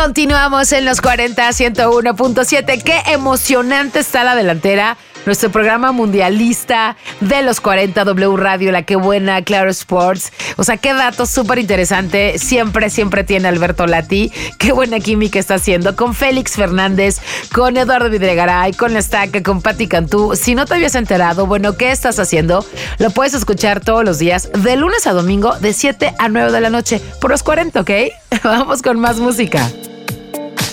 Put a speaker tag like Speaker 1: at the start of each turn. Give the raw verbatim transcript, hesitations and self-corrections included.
Speaker 1: Continuamos en los cuarenta, ciento uno punto siete. Qué emocionante está la delantera. Nuestro programa mundialista de los cuarenta, W Radio, La Qué Buena, Claro Sports. O sea, qué dato súper interesante. Siempre, siempre tiene Alberto Lati. Qué buena química está haciendo con Félix Fernández, con Eduardo Videgaray, con La Estaca, con Pati Cantú. Si no te habías enterado, bueno, ¿qué estás haciendo? Lo puedes escuchar todos los días, de lunes a domingo, de siete a nueve de la noche, por los cuarenta, ¿ok? Vamos con más música.